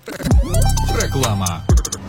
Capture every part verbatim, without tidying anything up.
Реклама.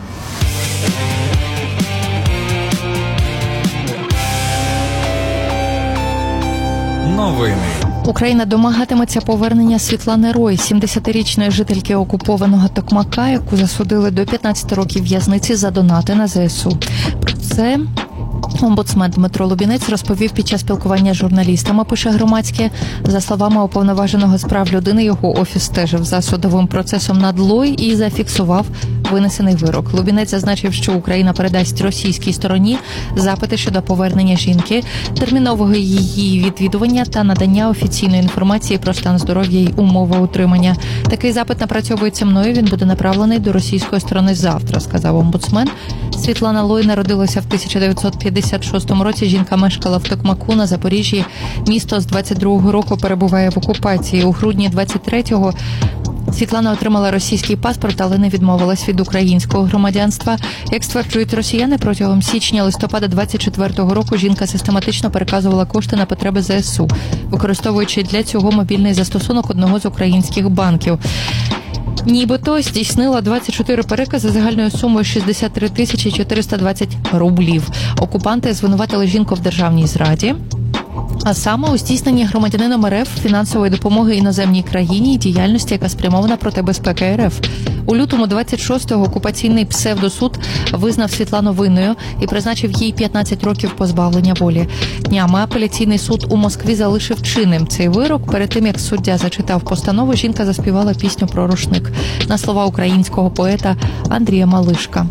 Новини. Україна домагатиметься повернення Світлани Рой, сімдесятирічної жительки окупованого Токмака, яку засудили до п'ятнадцяти років в'язниці за донати на зе ес у. Про це омбудсмен Дмитро Лубінець розповів під час спілкування з журналістами, пише Громадське. За словами уповноваженого з прав людини, його офіс стежив за судовим процесом над Лой і зафіксував винесений вирок. Лубінець зазначив, що Україна передасть російській стороні запити щодо повернення жінки, термінового її відвідування та надання офіційної інформації про стан здоров'я й умови утримання. Такий запит напрацьовується мною, він буде направлений до російської сторони завтра, сказав омбудсмен. Світлана Лой народилася в тисяча дев'ятсот п'ятдесят шостому році. Жінка мешкала в Токмаку на Запоріжжі. Місто з двадцять другого року перебуває в окупації. У грудні двадцять третього Світлана отримала російський паспорт, але не відмовилась від українського громадянства. Як стверджують росіяни, протягом січня-листопада двадцять четвертого року жінка систематично переказувала кошти на потреби зе ес у, використовуючи для цього мобільний застосунок одного з українських банків. Нібито здійснила двадцять чотири перекази загальною сумою шістдесят три тисячі чотириста двадцять рублів. Окупанти звинуватили жінку в державній зраді, а саме у здійсненні громадянином РФ фінансової допомоги іноземній країні і діяльності, яка спрямована проти безпеки РФ. У лютому двадцять шостого окупаційний псевдосуд визнав Світлану винною і призначив їй п'ятнадцять років позбавлення волі. Днями апеляційний суд у Москві залишив чинним цей вирок. Перед тим, як суддя зачитав постанову, жінка заспівала пісню про рушник на слова українського поета Андрія Малишка.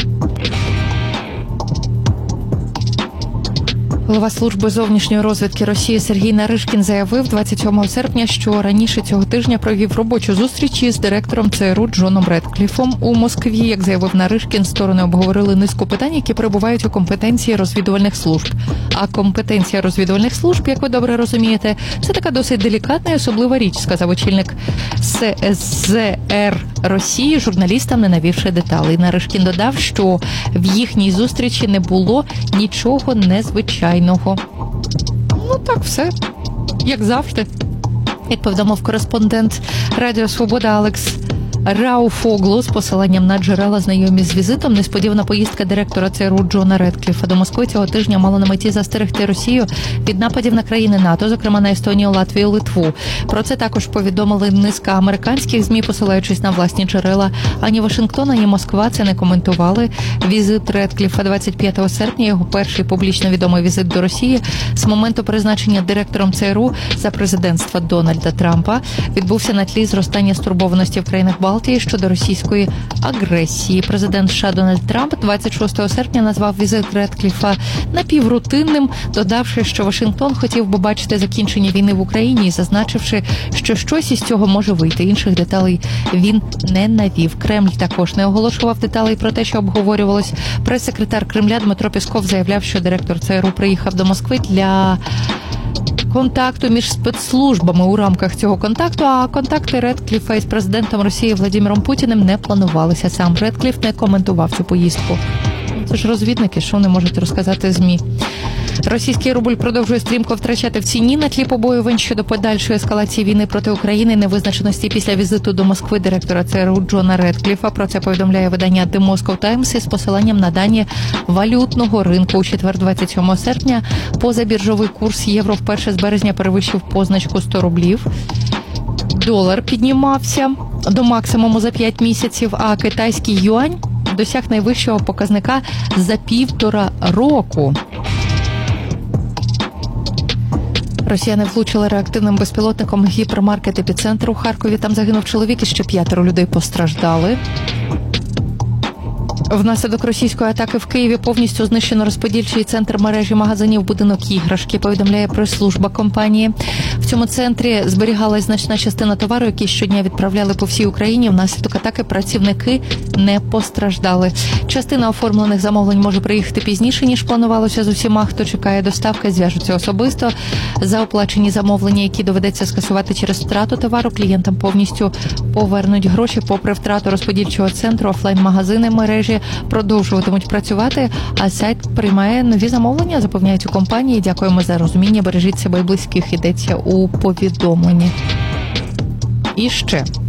Голова служби зовнішньої розвідки Росії Сергій Наришкін заявив двадцять сьомого серпня, що раніше цього тижня провів робочу зустріч із директором це ер у Джоном Редкліфом у Москві. Як заявив Наришкін, сторони обговорили низку питань, які перебувають у компетенції розвідувальних служб. А компетенція розвідувальних служб, як ви добре розумієте, це така досить делікатна і особлива річ, сказав очільник ес ес зе ер Росії журналістам, не навівши деталей. Наришкін додав, що в їхній зустрічі не було нічого незвичайного. Ну так, все. Як завжди. Як повідомив кореспондент Радіо Свобода Алекс Рауфоглу з посиланням на джерела, знайомі з візитом, несподівана поїздка директора це ер у Джона Редкліфа до Москви цього тижня мала на меті застерегти Росію від нападів на країни НАТО, зокрема на Естонію, Латвію, Литву. Про це також повідомили низка американських ЗМІ, посилаючись на власні джерела. Ані Вашингтон, ані Москва це не коментували. Візит Редкліфа двадцять п'ятого серпня, його перший публічно відомий візит до Росії з моменту призначення директором це ер у за президентства Дональда Трампа, відбувся на тлі зростання стурбованості в країнах Балтії щодо російської агресії. Президент США Дональд Трамп двадцять шостого серпня назвав візит Редкліфа напіврутинним, додавши, що Вашингтон хотів би бачити закінчення війни в Україні і зазначивши, що щось із цього може вийти. Інших деталей він не навів. Кремль також не оголошував деталей про те, що обговорювалось. Прес-секретар Кремля Дмитро Пєсков заявляв, що директор це ер у приїхав до Москви для контакту між спецслужбами. У рамках цього контакту, а контакти Редкліфа із президентом Росії Владимиром Путіним не планувалися. Сам Редкліф не коментував цю поїздку. Це ж розвідники, що вони можуть розказати ЗМІ. Російський рубль продовжує стрімко втрачати в ціні на тлі побоювань щодо подальшої ескалації війни проти України, невизначеності після візиту до Москви директора це ер у Джона Редкліфа. Про це повідомляє видання The Moscow Times із посиланням на дані валютного ринку. У четвер, двадцять сьомого серпня, позабіржовий курс євро вперше з березня перевищив позначку сто рублів. Долар піднімався до максимуму за п'ять місяців, а китайський юань досяг найвищого показника за півтора року. Росіяни влучили реактивним безпілотником в гіпермаркет «Епіцентр» у Харкові. Там загинув чоловік і ще п'ятеро людей постраждали. Внаслідок російської атаки в Києві повністю знищено розподільчий центр мережі магазинів «Будинок іграшки», повідомляє прес-служба компанії. В цьому центрі зберігалась значна частина товару, який щодня відправляли по всій Україні. Внаслідок атаки працівники не постраждали. Частина оформлених замовлень може приїхати пізніше, ніж планувалося. З усіма, хто чекає доставки, зв'яжуться особисто. За оплачені замовлення, які доведеться скасувати через втрату товару, клієнтам повністю повернуть гроші. Попри втрату розподільчого центру, офлайн-магазини мережі продовжуватимуть працювати, а сайт приймає нові замовлення, запевняють у компанії. Дякуємо за розуміння, бережіть себе і близьких, йдеться у повідомленні. І ще